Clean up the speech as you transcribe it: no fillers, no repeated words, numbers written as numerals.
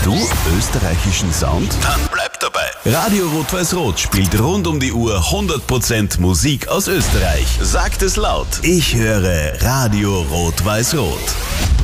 du österreichischen Sound? Dann bleib dabei. Radio Rot-Weiß-Rot spielt rund um die Uhr 100% Musik aus Österreich. Sagt es laut. Ich höre Radio Rot-Weiß-Rot.